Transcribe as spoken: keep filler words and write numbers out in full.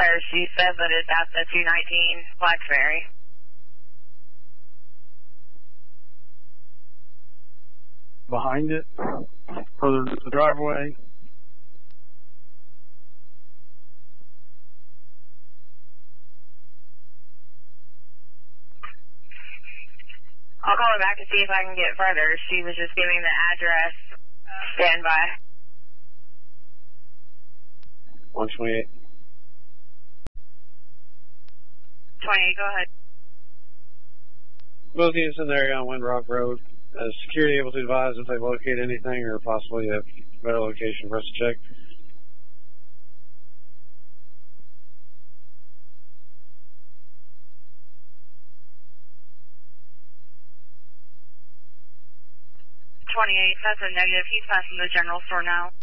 Claire, she said that it's at the two nineteen Blacksberry. Behind it, further to the driveway. I'll call her back to see if I can get further. She was just giving the address. Stand by. one twenty-eight. twenty-eight, go ahead. Both units in the area on Windrock Road. Is security able to advise if they locate anything or possibly a better location for us to check? twenty-eight, that's a negative. He's passing the general store now.